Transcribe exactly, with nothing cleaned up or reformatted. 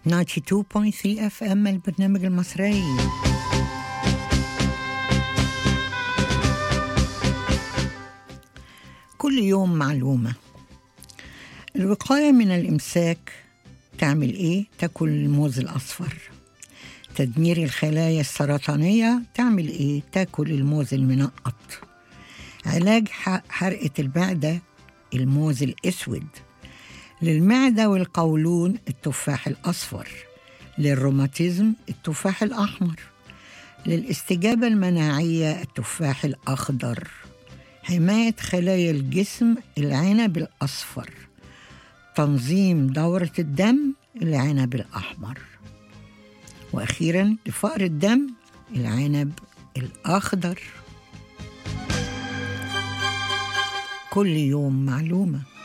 تسعة وتسعين فاصلة ثلاثة اف ام البرنامج المصري. كل يوم معلومة. الوقاية من الإمساك تعمل إيه؟ تاكل الموز الأصفر. تدمير الخلايا السرطانية تعمل إيه؟ تاكل الموز المنقط. علاج حرقة المعدة الموز الأسود. للمعدة والقولون التفاح الأصفر. للروماتيزم التفاح الأحمر. للاستجابة المناعية التفاح الأخضر. حماية خلايا الجسم العنب الأصفر. تنظيم دورة الدم العنب الأحمر. وأخيراً لفقر الدم العنب الأخضر. كل يوم معلومة.